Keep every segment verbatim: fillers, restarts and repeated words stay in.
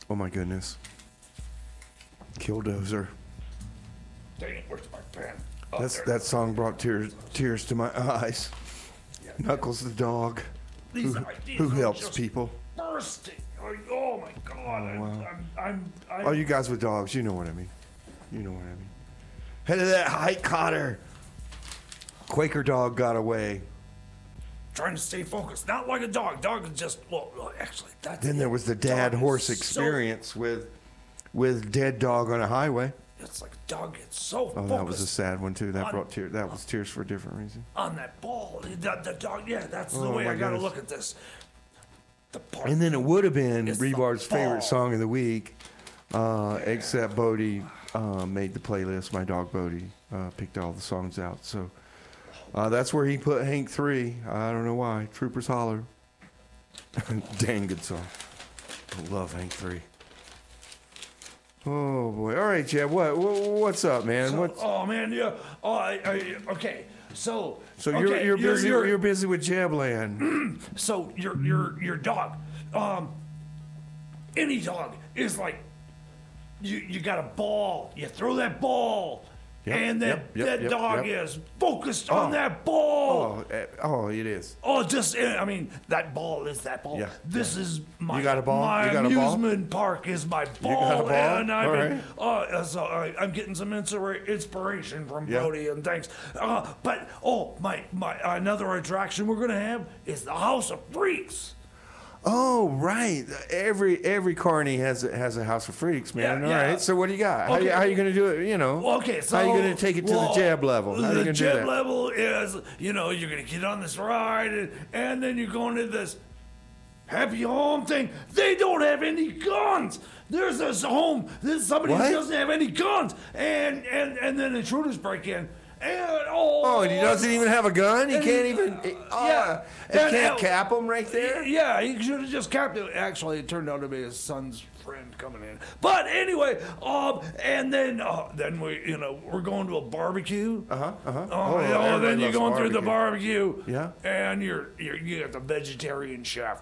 Oh my goodness. Killdozer. Dang it, where's my pen? Oh, That's there. that song brought tears tears to my eyes. Yeah. Knuckles the dog. These Who, ideas who are helps just people? bursting. Oh, oh my God. I'm, wow. I'm, I'm, I'm, Oh, you guys with dogs, you know what I mean. You know what I mean. Head of that hike Cotter. Quaker dog got away. trying to stay focused. Not like a dog. Dog is just, well, actually, that's Then there was the dad dog horse is experience with with dead dog on a highway. So, it's like a dog gets so Oh, focused that was a sad one too. That on- brought tears. That was tears for a different reason. on that ball. The, the dog, yeah, that's the Oh, way my I got to goodness. look at this. The part. And then it would have been It's the Rebar's favorite ball. song of the week, uh, except Bodie uh, made the playlist. My dog Bodie uh, picked all the songs out. So uh, that's where he put Hank three. I don't know why. Troopers Holler. Dang good song. I love Hank three. Oh boy! All right, Jeb. What, what what's up, man? So- What's, oh man, yeah. Oh, I, I, okay. So so okay, you're you're busy. You're, You're, busy with Jebland. so your your your dog, um, any dog is like, you you got a ball. You throw that ball, Yep, and that yep, yep, that yep, dog yep. is focused on Oh. that ball. Oh, eh, oh, it is. Oh, just I mean that ball is that ball. Yeah, This is my You got a ball? my You got a ball? amusement park is my ball, got a ball? and I've All been, right. uh, so I, I'm getting some insura- inspiration from Yeah. Brody and thanks. Uh, but oh, my my another attraction we're gonna have is the House of Freaks. Oh, right. Every every carny has a, has a House of Freaks, man. Yeah, All yeah. right. So what do you got? How, you, Okay. how you going to do it? You know. Okay, so how you going to take it to well, the jab level? How the you going to do jab that? level is, you know, you're gonna get on this ride, and, and then you're going to this happy home thing. They don't have any guns. There's this home. There's somebody What? who doesn't have any guns, and and and then intruders break in, and oh, Oh, and he doesn't even have a gun. He And can't he- even. he- oh, yeah. He And- can't and- cap him right there. Yeah, he should have just capped it. Actually, it turned out to be his son's friend coming in. But anyway, um, and then uh, then we, you know, we're going to a barbecue. Uh huh. Uh huh. Oh, you know, then you're going through the barbecue. barbecue. Yeah. And you're, you're you got the vegetarian chef.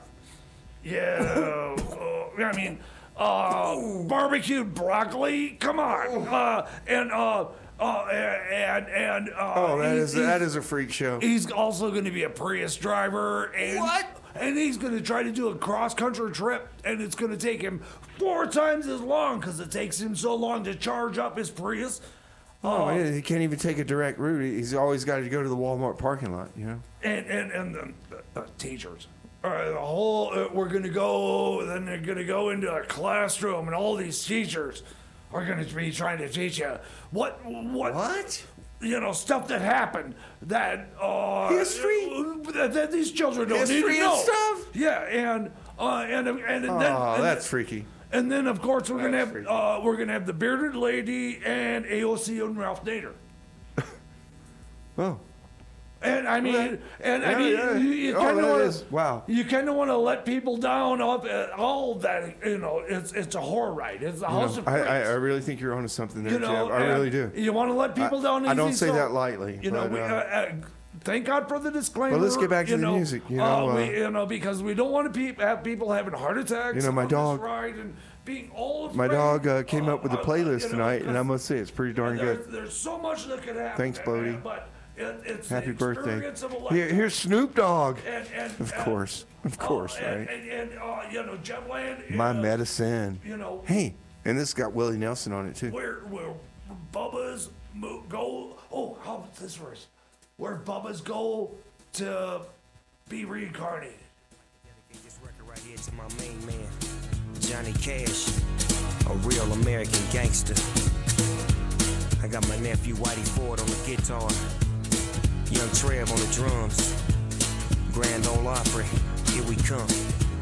Yeah. uh, I mean, uh, barbecued broccoli. Come on. Uh, and uh, uh, and and uh, Oh, that he's- is that he's- is a freak show. He's also going to be a Prius driver, and What? And he's going to try to do a cross country trip, and it's going to take him four times as long because it takes him so long to charge up his Prius. Oh, yeah, he can't even take a direct route. He's always got to go to the Walmart parking lot. You know. And and and the, the, the teachers. All right, the whole uh, we're gonna go. Then they're gonna go into a classroom, and all these teachers are gonna be trying to teach you what what What? you know, stuff that happened that uh, History? that, that these children don't need History to and know. stuff? Yeah, and uh, and and, and then Oh, and, that's freaky. and then of course we're gonna That's have freaky. uh, we're gonna have the bearded lady and A O C and Ralph Nader. Oh. And I mean, Okay. and I Yeah, mean, yeah. you, you Oh, kind of that want is- wow. You kind of want to let people down off at all that. You know, it's it's a horror ride. It's a You house know, of I, freaks. I, I really think you're onto something there, you know, Jeb. I and really do. You want to let people I- down. I don't easy, say so, that lightly, You know, but, we, uh, uh, uh, thank God for the disclaimer. Well, let's get back to you the know, music, you uh, know, we, uh, you know, because we don't want to pe- have people having heart attacks. You know, my on dog- This ride and being all My afraid. dog uh, came up with a Uh, uh, playlist you know, tonight, and I because- must say it's pretty darn there's, good. There's so much that could happen. Thanks, Bodie. man, But it, it's Happy the birthday. experience of a Here, lifetime. here's Snoop Dogg. And, and, Of and- course. Of oh, course, and, right? And, and uh, you know, Jetland. My uh, medicine. You know, Hey, and this got Willie Nelson on it, too. where where Bubba's mo- go. Oh, how about this verse? Where Bubba's go to be reincarnated. Dedicate this record right here to my main man, Johnny Cash, a real American gangster. I got my nephew Whitey Ford on the guitar, Young Trev on the drums, Grand Ole Opry, here we come.